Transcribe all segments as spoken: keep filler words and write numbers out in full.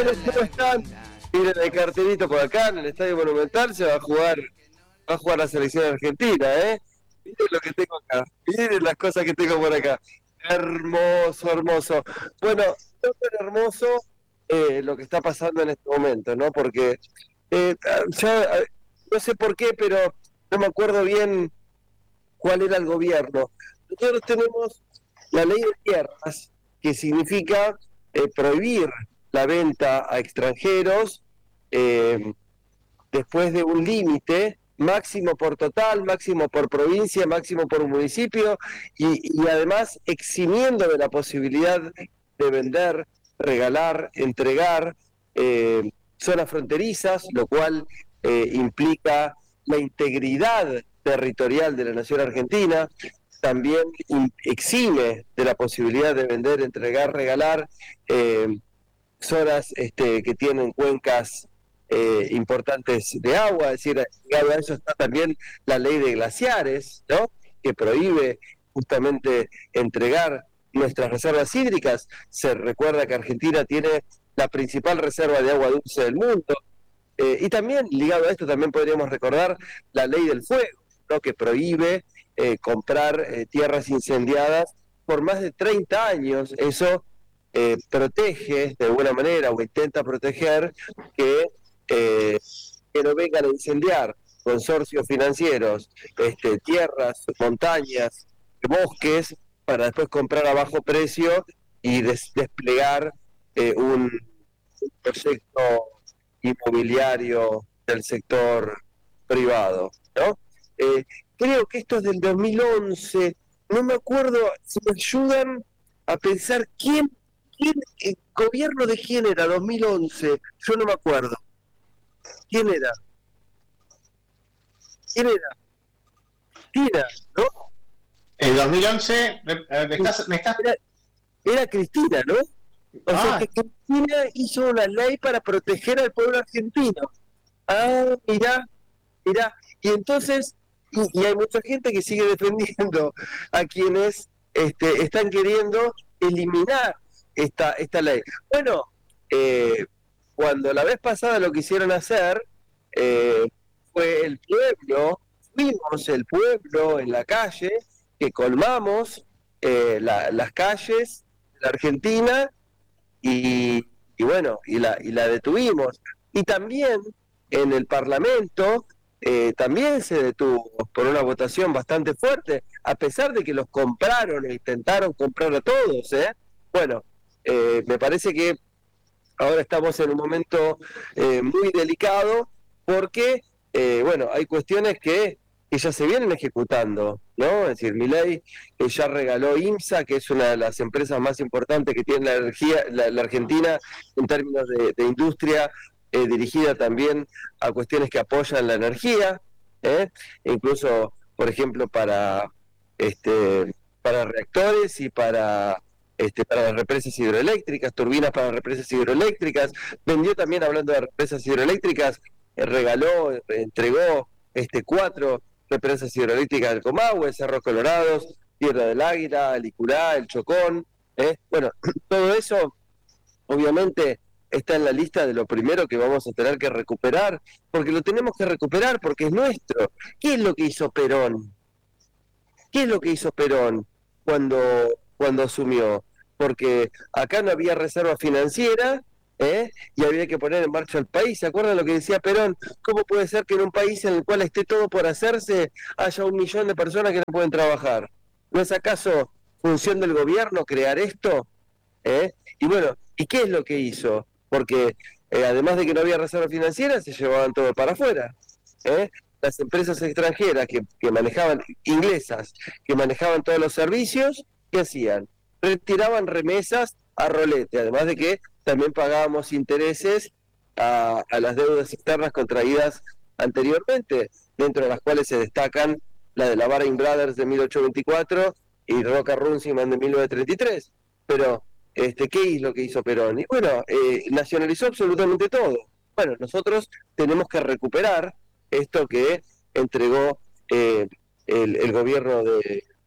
¿Cómo están? Miren el cartelito por acá en el Estadio Monumental, se va a jugar, va a jugar la selección argentina, ¿eh? Miren lo que tengo acá, miren las cosas que tengo por acá. Hermoso, hermoso. Bueno, no tan hermoso eh, lo que está pasando en este momento, ¿no? Porque eh, ya, no sé por qué, pero no me acuerdo bien cuál era el gobierno. Nosotros tenemos la ley de tierras, que significa eh, prohibir la venta a extranjeros eh, después de un límite máximo por total, máximo por provincia, máximo por municipio y, y además eximiendo de la posibilidad de vender, regalar, entregar eh, zonas fronterizas, lo cual eh, implica la integridad territorial de la nación argentina. También exime de la posibilidad de vender, entregar, regalar eh, zonas este, que tienen cuencas eh, importantes de agua, es decir, ligado a eso está también la ley de glaciares, ¿no? Que prohíbe justamente entregar nuestras reservas hídricas. Se recuerda que Argentina tiene la principal reserva de agua dulce del mundo. Eh, y también, ligado a esto, también podríamos recordar la ley del fuego, ¿no? Que prohíbe eh, comprar eh, tierras incendiadas por más de treinta años. Eso eh, protege de alguna manera o intenta proteger que, eh, que no vengan a incendiar consorcios financieros, este, tierras, montañas, bosques, para después comprar a bajo precio y des- desplegar eh, un, un proyecto inmobiliario del sector privado, ¿no? Eh, creo que esto es del dos mil once, no me acuerdo, si me ayudan a pensar quién, quién, el gobierno de quién era, dos mil once, yo no me acuerdo. ¿Quién era? ¿Quién era? Cristina, ¿no? El dos mil once, me, me estás, me estás... Era, era Cristina, ¿no? O sea Ah, que Cristina hizo una ley para proteger al pueblo argentino. Ah, mirá, mirá. Y entonces, y, y hay mucha gente que sigue defendiendo a quienes este, están queriendo eliminar esta, esta ley. Bueno, eh, cuando la vez pasada lo quisieron hacer, eh, fue el pueblo, fuimos el pueblo en la calle, que colmamos eh, la, las calles de la Argentina y, y bueno, y la, y la detuvimos. Y también en el Parlamento eh, también se detuvo por una votación bastante fuerte, a pesar de que los compraron e intentaron comprar a todos, ¿eh? Bueno, eh, me parece que ahora estamos en un momento eh, muy delicado porque, eh, bueno, hay cuestiones que, que ya se vienen ejecutando, ¿no? Es decir, Milei eh, ya regaló IMSA, que es una de las empresas más importantes que tiene la, energía, la, la Argentina en términos de, de industria, eh, dirigida también a cuestiones que apoyan la energía, ¿eh? E incluso, por ejemplo, para, este, para reactores y para este, para las represas hidroeléctricas, turbinas para represas hidroeléctricas, vendió también, hablando de represas hidroeléctricas, eh, regaló, eh, entregó este, cuatro represas hidroeléctricas del Comahue, Cerros Colorados, Tierra del Águila, el Icurá, el Chocón, ¿eh? Bueno, todo eso obviamente está en la lista de lo primero que vamos a tener que recuperar, porque lo tenemos que recuperar porque es nuestro. ¿Qué es lo que hizo Perón? ¿Qué es lo que hizo Perón cuando, cuando asumió? Porque acá no había reserva financiera, ¿eh? Y había que poner en marcha el país. ¿Se acuerdan lo que decía Perón? ¿Cómo puede ser que en un país en el cual esté todo por hacerse haya un millón de personas que no pueden trabajar? ¿No es acaso función del gobierno crear esto? ¿Eh? Y bueno, ¿y qué es lo que hizo? Porque eh, además de que no había reserva financiera, se llevaban todo para afuera. ¿Eh? Las empresas extranjeras que, que manejaban, inglesas, que manejaban todos los servicios, ¿qué hacían? Retiraban remesas a rolete, además de que también pagábamos intereses a, a las deudas externas contraídas anteriormente, dentro de las cuales se destacan la de la Baring Brothers de mil ochocientos veinticuatro y Roca Runciman de mil novecientos treinta y tres. Pero, este, ¿qué es lo que hizo Perón? Y bueno, eh, nacionalizó absolutamente todo. Bueno, nosotros tenemos que recuperar esto que entregó eh, el, el gobierno de,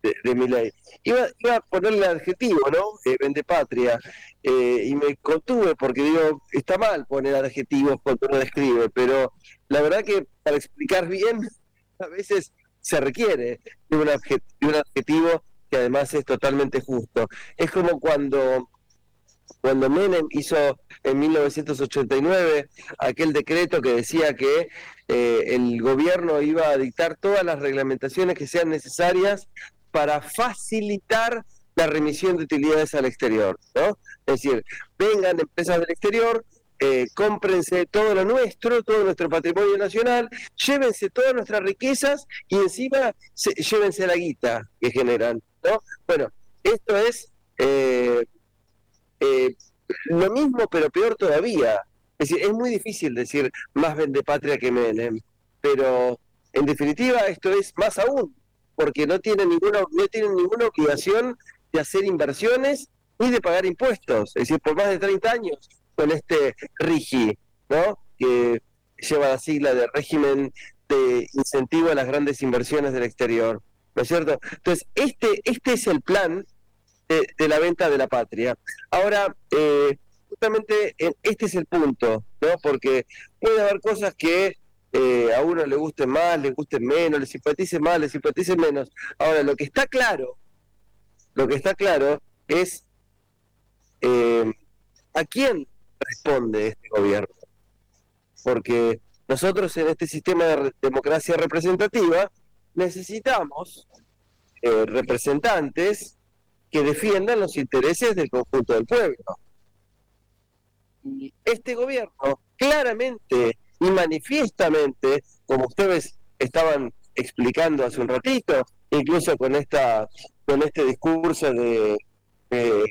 de, de Milei. Iba, iba a ponerle adjetivo, ¿no? Eh, Vendepatria, eh, y me contuve porque digo, está mal poner adjetivos cuando uno describe, pero la verdad que para explicar bien, a veces se requiere de un, adjet, de un adjetivo que además es totalmente justo. Es como cuando... Cuando Menem hizo en mil novecientos ochenta y nueve aquel decreto que decía que eh, el gobierno iba a dictar todas las reglamentaciones que sean necesarias para facilitar la remisión de utilidades al exterior, ¿no? Es decir, vengan empresas del exterior, eh, cómprense todo lo nuestro, todo nuestro patrimonio nacional, llévense todas nuestras riquezas y encima se, llévense la guita que generan, ¿no? Bueno, esto es... Eh, Eh, lo mismo pero peor todavía. Es decir, es muy difícil decir más vendepatria que Menem, pero en definitiva esto es más aún, porque no tienen ninguna, no tienen ninguna obligación de hacer inversiones ni de pagar impuestos. Es decir, por más de treinta años con este RIGI, ¿no? Que lleva la sigla de régimen de incentivo a las grandes inversiones del exterior, ¿no es cierto? Entonces, este, este es el plan De, de la venta de la patria. Ahora, eh, justamente este es el punto, ¿no? Porque puede haber cosas que eh, a uno le gusten más, le gusten menos, le simpaticen más, le simpaticen menos. Ahora, lo que está claro, lo que está claro es eh, a quién responde este gobierno. Porque nosotros en este sistema de democracia representativa necesitamos eh, representantes que defiendan los intereses del conjunto del pueblo. Y este gobierno claramente y manifiestamente, como ustedes estaban explicando hace un ratito, incluso con esta con este discurso de de,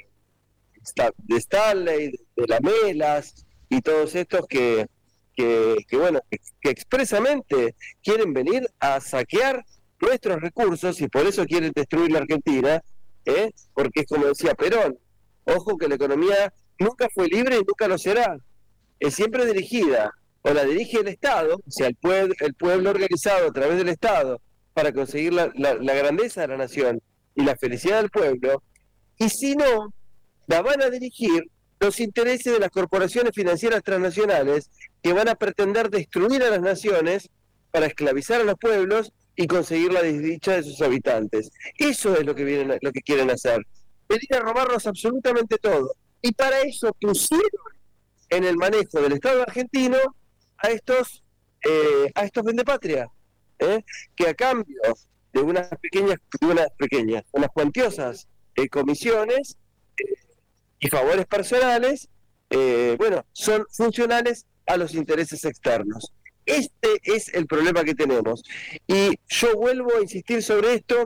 de Stanley, de Lamelas y todos estos que, que, que bueno, que, que expresamente quieren venir a saquear nuestros recursos y por eso quieren destruir la Argentina. ¿Eh? Porque es como decía Perón, ojo que la economía nunca fue libre y nunca lo será, es siempre dirigida, o la dirige el Estado, o sea, el pueblo, el pueblo organizado a través del Estado para conseguir la, la, la grandeza de la nación y la felicidad del pueblo, y si no, la van a dirigir los intereses de las corporaciones financieras transnacionales que van a pretender destruir a las naciones para esclavizar a los pueblos y conseguir la desdicha de sus habitantes. Eso es lo que vienen, lo que quieren hacer. Venir a robarnos absolutamente todo. Y para eso pusieron en el manejo del Estado argentino a estos eh, a estos vendepatria, ¿eh? Que a cambio de unas pequeñas, de unas pequeñas, unas cuantiosas eh, comisiones eh, y favores personales, eh, bueno, son funcionales a los intereses externos. Este es el problema que tenemos. Y yo vuelvo a insistir sobre esto,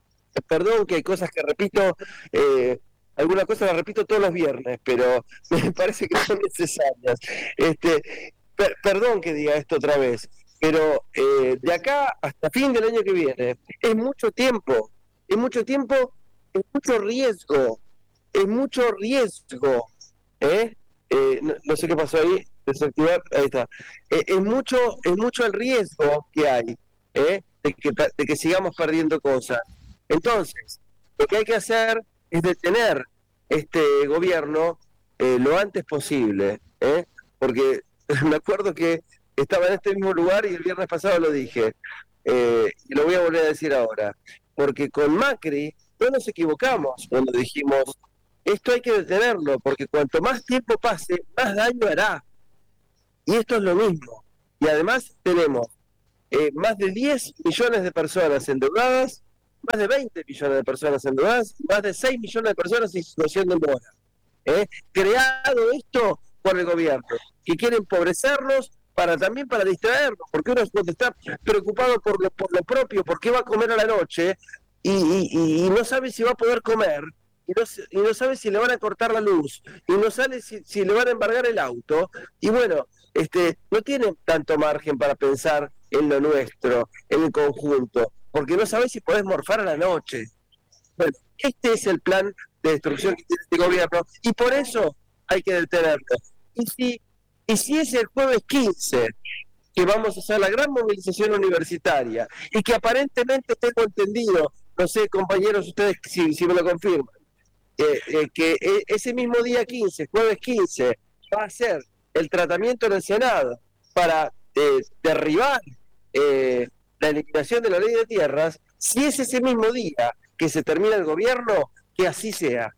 perdón que hay cosas que repito, eh, algunas cosas las repito todos los viernes, pero me parece que son necesarias. Este, per, perdón que diga esto otra vez, pero eh, de acá hasta fin del año que viene, es mucho tiempo, es mucho tiempo, es mucho riesgo, es mucho riesgo, ¿eh? Eh, no, no sé qué pasó ahí, desactivar, ahí está. Eh, es mucho, es mucho el riesgo que hay, ¿eh? de, que, de que sigamos perdiendo cosas. Entonces, lo que hay que hacer es detener este gobierno eh, lo antes posible, ¿eh? Porque me acuerdo que estaba en este mismo lugar y el viernes pasado lo dije, eh, y lo voy a volver a decir ahora, porque con Macri no nos equivocamos cuando dijimos esto hay que detenerlo, porque cuanto más tiempo pase, más daño hará. Y esto es lo mismo. Y además tenemos eh, más de diez millones de personas endeudadas, más de veinte millones de personas endeudadas, más de seis millones de personas en situación de mora. ¿Eh? Creado esto por el gobierno, que quiere empobrecernos para también para distraernos, porque uno cuando está preocupado por lo, por lo propio, por qué va a comer a la noche, y, y, y no sabe si va a poder comer, Y no, y no sabe si le van a cortar la luz, y no sabe si, si le van a embargar el auto, y bueno, este, no tiene tanto margen para pensar en lo nuestro, en el conjunto, porque no sabe si podés morfar a la noche. Bueno, este es el plan de destrucción que tiene este gobierno, y por eso hay que detenerlo. Y si, y si es el jueves quince, que vamos a hacer la gran movilización universitaria, y que aparentemente tengo entendido no sé, compañeros, ustedes si, si me lo confirman, eh, eh, que ese mismo día quince, jueves quince, va a ser el tratamiento en el Senado para eh, derribar eh, la eliminación de la ley de tierras. Si es ese mismo día que se termina el gobierno, que así sea.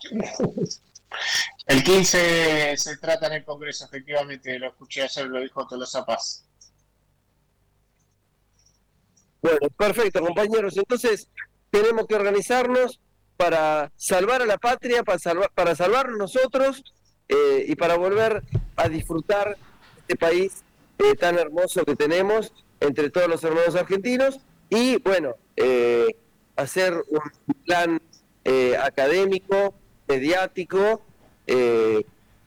El quince se trata en el Congreso, efectivamente, lo escuché ayer, lo dijo Tolosa Paz. Bueno, perfecto, compañeros. Entonces, tenemos que organizarnos para salvar a la patria, para, salvar, para salvarnos nosotros eh, y para volver a disfrutar este país eh, tan hermoso que tenemos entre todos los hermanos argentinos y, bueno, eh, hacer un plan eh, académico, mediático eh,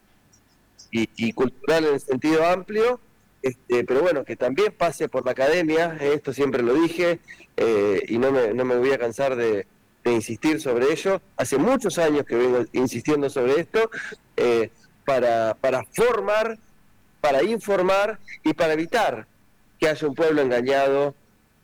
y, y cultural en el sentido amplio, este, pero bueno, que también pase por la academia, eh, esto siempre lo dije, eh, y no me, no me voy a cansar de, de insistir sobre ello. Hace muchos años que vengo insistiendo sobre esto, eh, para, para formar, para informar y para evitar que haya un pueblo engañado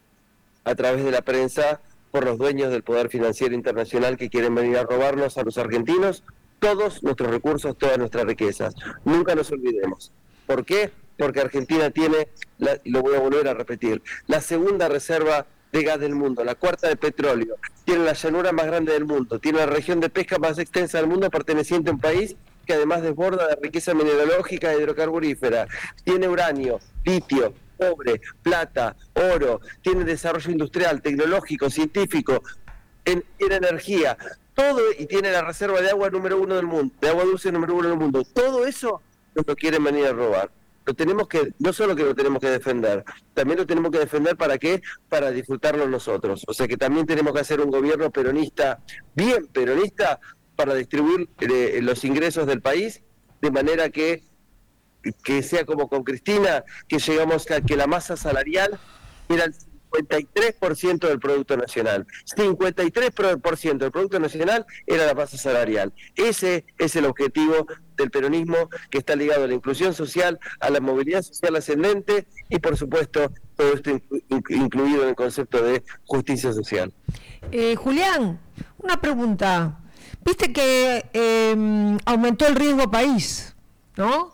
a través de la prensa por los dueños del poder financiero internacional que quieren venir a robarnos a los argentinos todos nuestros recursos, todas nuestras riquezas. Nunca nos olvidemos. ¿Por qué? Porque Argentina tiene, la, y lo voy a volver a repetir, la segunda reserva de gas del mundo, la cuarta de petróleo, tiene la llanura más grande del mundo, tiene la región de pesca más extensa del mundo perteneciente a un país que además desborda de riqueza mineralógica e hidrocarburífera, tiene uranio, litio, cobre, plata, oro, tiene desarrollo industrial, tecnológico, científico, en, tiene energía, todo, y tiene la reserva de agua número uno del mundo, de agua dulce número uno del mundo. Todo eso nos lo quieren venir a robar. Lo tenemos que, no solo que lo tenemos que defender, también lo tenemos que defender ¿para qué? Para disfrutarlo nosotros. O sea que también tenemos que hacer un gobierno peronista, bien peronista, para distribuir eh, los ingresos del país de manera que que sea como con Cristina, que llegamos a que la masa salarial era el cincuenta y tres por ciento del Producto Nacional. cincuenta y tres por ciento del Producto Nacional era la masa salarial. Ese es el objetivo del peronismo, que está ligado a la inclusión social, a la movilidad social ascendente y, por supuesto, todo esto inclu- incluido en el concepto de justicia social. Eh, Julián, una pregunta. Viste que eh, aumentó el riesgo país, ¿no?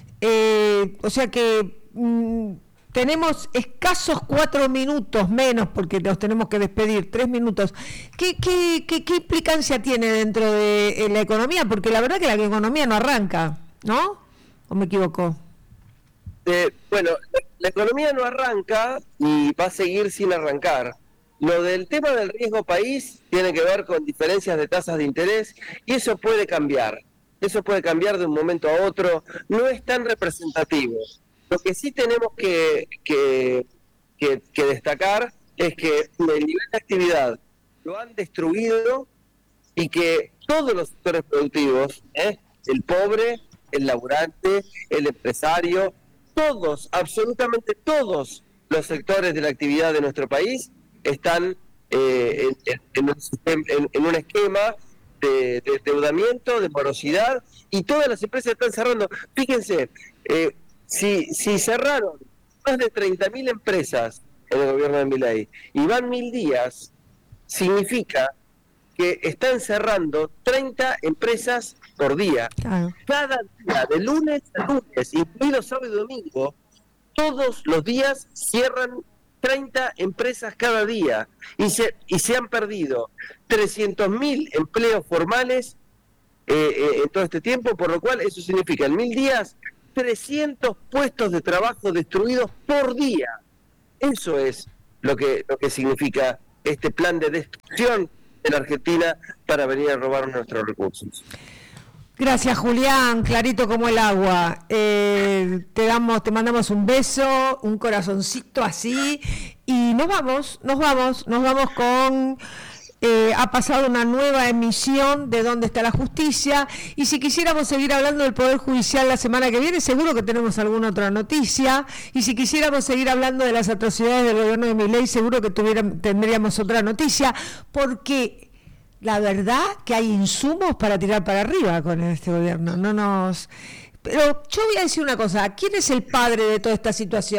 Eh, o sea que mm, tenemos escasos cuatro minutos menos porque los tenemos que despedir, tres minutos. ¿Qué, qué, qué, qué implicancia tiene dentro de eh, la economía? Porque la verdad que la economía no arranca, ¿no? ¿O me equivoco? Eh, bueno, la, la economía no arranca y va a seguir sin arrancar. Lo del tema del riesgo país tiene que ver con diferencias de tasas de interés y eso puede cambiar. Eso puede cambiar de un momento a otro, no es tan representativo. Lo que sí tenemos que, que, que, que destacar es que el nivel de actividad lo han destruido y que todos los sectores productivos, ¿eh? el pobre, el laburante, el empresario, todos, absolutamente todos los sectores de la actividad de nuestro país están eh, en, en, un sistema, en, en un esquema De, de endeudamiento, de morosidad, y todas las empresas están cerrando. Fíjense, eh, si, si cerraron más de treinta mil empresas en el gobierno de Milei y van mil días, significa que están cerrando treinta empresas por día. Claro. Cada día, de lunes a lunes, incluido sábado y domingo, todos los días cierran treinta empresas cada día y se, y se han perdido trescientos mil empleos formales eh, eh, en todo este tiempo, por lo cual eso significa en mil días trescientos puestos de trabajo destruidos por día. Eso es lo que, lo que significa este plan de destrucción en Argentina para venir a robar nuestros recursos. Gracias, Julián, clarito como el agua. Eh, te damos, te mandamos un beso, un corazoncito así, y nos vamos, nos vamos, nos vamos con... Eh, ha pasado una nueva emisión de Dónde está la justicia, y si quisiéramos seguir hablando del Poder Judicial la semana que viene, seguro que tenemos alguna otra noticia, y si quisiéramos seguir hablando de las atrocidades del gobierno de Milei, seguro que tuviera, tendríamos otra noticia, porque... la verdad que hay insumos para tirar para arriba con este gobierno. No nos. Pero yo voy a decir una cosa. ¿Quién es el padre de toda esta situación?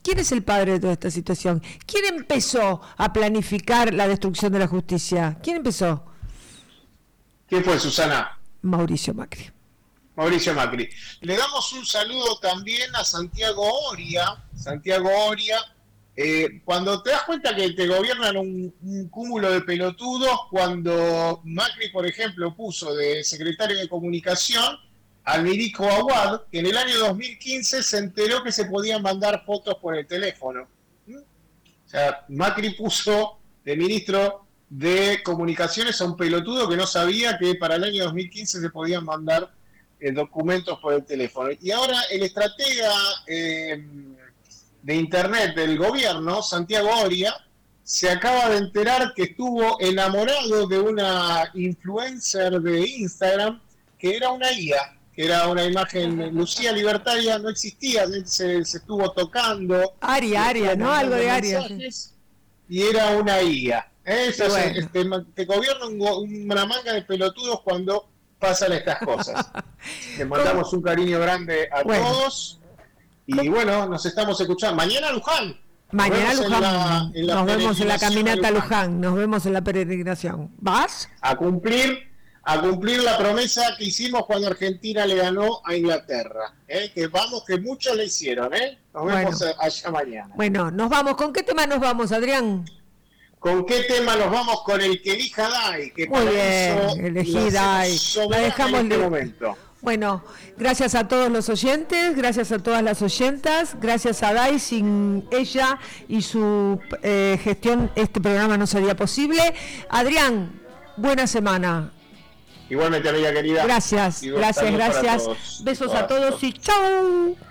¿Quién es el padre de toda esta situación? ¿Quién empezó a planificar la destrucción de la justicia? ¿Quién empezó? ¿Quién fue, Susana? Mauricio Macri. Mauricio Macri. Le damos un saludo también a Santiago Oria. Santiago Oria, eh, cuando te das cuenta que te gobiernan un, un cúmulo de pelotudos, cuando Macri, por ejemplo, puso de secretario de Comunicación al Milico Aguad, que en el año dos mil quince se enteró que se podían mandar fotos por el teléfono. ¿Mm? O sea, Macri puso de ministro de Comunicaciones a un pelotudo que no sabía que para el año dos mil quince se podían mandar eh, documentos por el teléfono. Y ahora el estratega eh, de Internet del gobierno, Santiago Oria, se acaba de enterar que estuvo enamorado de una influencer de Instagram que era una I A. Que era una imagen, Lucía Libertaria no existía, se, se estuvo tocando. Aria, Aria, ¿no? Algo de Aria. Y era una I A. Eso bueno. es, este, te gobierna un, una manga de pelotudos cuando pasan estas cosas. Les mandamos un cariño grande a bueno. todos. Y bueno, nos estamos escuchando. Mañana Luján. Mañana Luján. En la, en la nos vemos en la caminata a Luján. Luján. Nos vemos en la peregrinación. ¿Vas? A cumplir. A cumplir la promesa que hicimos cuando Argentina le ganó a Inglaterra. ¿eh? Que vamos, que muchos le hicieron. ¿eh? Nos bueno. vemos allá mañana. Bueno, nos vamos. ¿Con qué tema nos vamos, Adrián? ¿Con qué tema nos vamos? Con el que elija Dai. Que Muy bien, elegí Dai. La dejamos en este de... momento. Bueno, gracias a todos los oyentes, gracias a todas las oyentas, gracias a Dai. Sin ella y su eh, gestión, este programa no sería posible. Adrián, buena semana. Igualmente, amiga querida. Gracias, gracias, gracias. Besos a todos y chau.